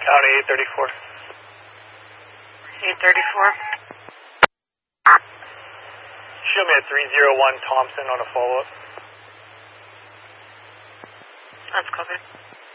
County 834. 834. Show me at 301 Thompson on a follow-up. That's covered.